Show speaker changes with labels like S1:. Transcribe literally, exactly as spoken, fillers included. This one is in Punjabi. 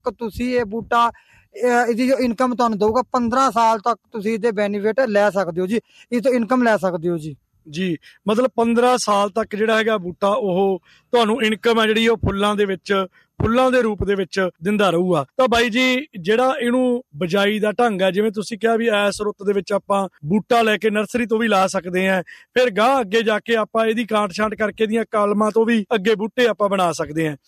S1: ਤੱਕ ਤੁਸੀਂ ਇਹ ਬੂਟਾ ਇਹਦੀ ਜੋ ਇਨਕਮ ਤੁਹਾਨੂੰ ਦਊਗਾ ਪੰਦਰਾਂ ਸਾਲ ਤੱਕ ਤੁਸੀਂ ਇਹਦੇ ਬੈਨੀਫਿਟ ਲੈ ਸਕਦੇ ਹੋ ਜੀ, ਇਹ ਤੋਂ ਇਨਕਮ ਲੈ ਸਕਦੇ ਹੋ ਜੀ।
S2: ਜੀ ਮਤਲਬ ਪੰਦਰਾਂ ਸਾਲ ਤੱਕ ਜਿਹੜਾ ਹੈਗਾ ਬੂਟਾ ਉਹ ਤੁਹਾਨੂੰ ਇਨਕਮ ਹੈ ਜਿਹੜੀ ਉਹ ਫੁੱਲਾਂ ਦੇ ਵਿੱਚ ਫੁੱਲਾਂ ਦੇ ਰੂਪ ਦੇ ਵਿੱਚ ਦਿੰਦਾ ਰਹੂਗਾ। ਤਾਂ ਬਾਈ ਜੀ ਜਿਹੜਾ ਇਹਨੂੰ ਬਜਾਈ ਦਾ ਢੰਗ ਹੈ, ਜਿਵੇਂ ਤੁਸੀਂ ਕਿਹਾ ਵੀ ਇਸ ਰੁੱਤ ਦੇ ਵਿੱਚ ਆਪਾਂ ਬੂਟਾ ਲੈ ਕੇ ਨਰਸਰੀ ਤੋਂ ਵੀ ਲਾ ਸਕਦੇ ਹਾਂ, ਫਿਰ ਗਾਂ ਅੱਗੇ ਜਾ ਕੇ ਆਪਾਂ ਇਹਦੀ ਕਾਟ ਛਾਂਟ ਕਰਕੇ ਇਹਦੀਆਂ ਕਾਲਮਾਂ ਤੋਂ ਵੀ ਅੱਗੇ ਬੂਟੇ ਆਪਾਂ ਬਣਾ ਸਕਦੇ ਹਾਂ।